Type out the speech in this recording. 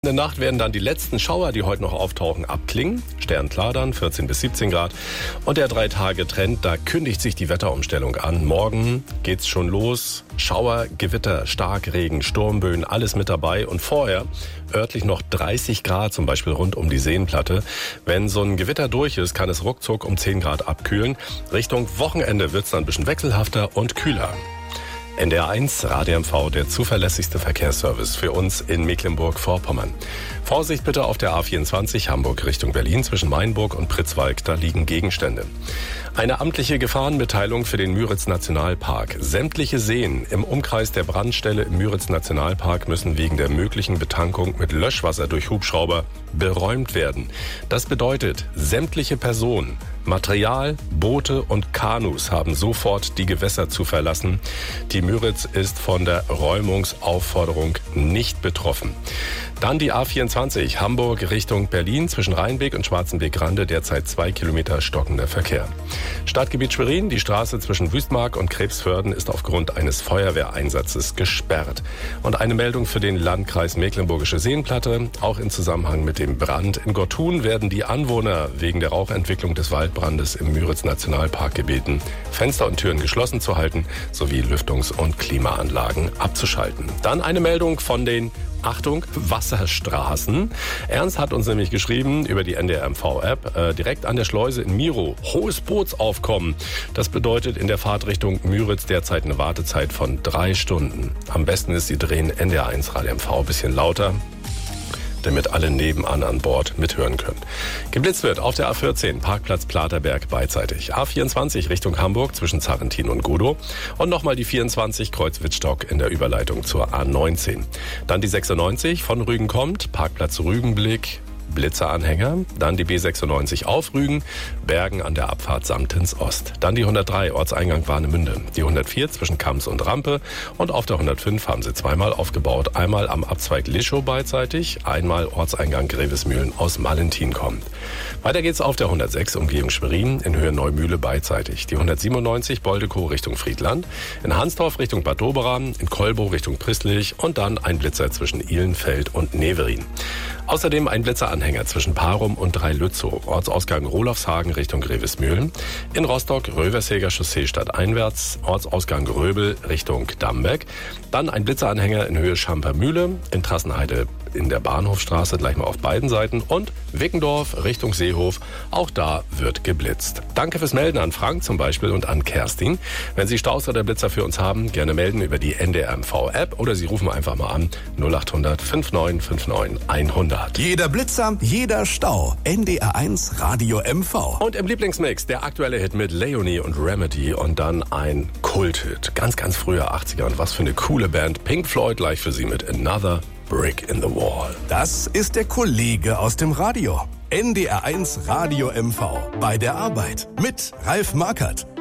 In der Nacht werden dann die letzten Schauer, die heute noch auftauchen, abklingen. Sternklar dann, 14 bis 17 Grad. Und der 3-Tage-Trend, da kündigt sich die Wetterumstellung an. Morgen geht's schon los. Schauer, Gewitter, Starkregen, Sturmböen, alles mit dabei. Und vorher örtlich noch 30 Grad, zum Beispiel rund um die Seenplatte. Wenn so ein Gewitter durch ist, kann es ruckzuck um 10 Grad abkühlen. Richtung Wochenende wird's dann ein bisschen wechselhafter und kühler. NDR1 Radio MV, der zuverlässigste Verkehrsservice für uns in Mecklenburg-Vorpommern. Vorsicht bitte auf der A24 Hamburg Richtung Berlin zwischen Mainburg und Pritzwalk, da liegen Gegenstände. Eine amtliche Gefahrenmitteilung für den Müritz-Nationalpark. Sämtliche Seen im Umkreis der Brandstelle im Müritz-Nationalpark müssen wegen der möglichen Betankung mit Löschwasser durch Hubschrauber beräumt werden. Das bedeutet, sämtliche Personen, Material, Boote und Kanus haben sofort die Gewässer zu verlassen. Die Müritz ist von der Räumungsaufforderung nicht betroffen. Dann die A24 Hamburg Richtung Berlin zwischen Rheinbeek und Schwarzenbeek-Rande, derzeit 2 Kilometer stockender Verkehr. Stadtgebiet Schwerin, die Straße zwischen Wüstmark und Krebsförden ist aufgrund eines Feuerwehreinsatzes gesperrt. Und eine Meldung für den Landkreis Mecklenburgische Seenplatte. Auch in Zusammenhang mit dem Brand in Gortun werden die Anwohner wegen der Rauchentwicklung des Waldbrandes im Müritz-Nationalpark gebeten, Fenster und Türen geschlossen zu halten sowie Lüftungs- und Klimaanlagen abzuschalten. Dann eine Meldung von den Achtung, Wasserstraßen. Ernst hat uns nämlich geschrieben über die NDR-MV-App, direkt an der Schleuse in Miro, hohes Bootsaufkommen. Das bedeutet in der Fahrt Richtung Müritz derzeit eine Wartezeit von 3 Stunden. Am besten ist, Sie drehen NDR1 Radio MV ein bisschen lauter, damit alle nebenan an Bord mithören können. Geblitzt wird auf der A14, Parkplatz Platerberg beidseitig. A24 Richtung Hamburg zwischen Zarrentin und Godow. Und nochmal die 24 Kreuz Wittstock in der Überleitung zur A19. Dann die 96 von Rügen kommt, Parkplatz Rügenblick, Blitzeranhänger, dann die B96 auf Rügen, Bergen an der Abfahrt Samtens Ost. Dann die 103 Ortseingang Warnemünde, die 104 zwischen Kams und Rampe und auf der 105 haben sie zweimal aufgebaut, einmal am Abzweig Lischow beidseitig, einmal Ortseingang Grevesmühlen aus Malentin kommt. Weiter geht's auf der 106 Umgehung Schwerin in Höhe Neumühle beidseitig, die 197 Boldekow Richtung Friedland, in Hansdorf Richtung Bad Doberan, in Kolbow Richtung Prisslich und dann ein Blitzer zwischen Ihlenfeld und Neverin. Außerdem ein Blitzeranhänger zwischen Parum und Drei-Lützow, Ortsausgang Rolofshagen Richtung Grevesmühlen. In Rostock Rövershäger Chaussee stadteinwärts, Ortsausgang Röbel Richtung Dambeck. Dann ein Blitzeranhänger in Höhe Schampermühle, in Trassenheide in der Bahnhofstraße, gleich mal auf beiden Seiten. Und Wickendorf Richtung Seehof, auch da wird geblitzt. Danke fürs Melden an Frank zum Beispiel und an Kerstin. Wenn Sie Staus oder Blitzer für uns haben, gerne melden über die NDR-MV-App oder Sie rufen einfach mal an 0800 5959 100. Jeder Blitzer, jeder Stau. NDR1 Radio MV. Und im Lieblingsmix der aktuelle Hit mit Leonie und Remedy und dann ein Kulthit. Ganz, ganz früher 80er und was für eine coole Band. Pink Floyd gleich für Sie mit Another Brick in the Wall. Das ist der Kollege aus dem Radio. NDR1 Radio MV. Bei der Arbeit mit Ralf Markert.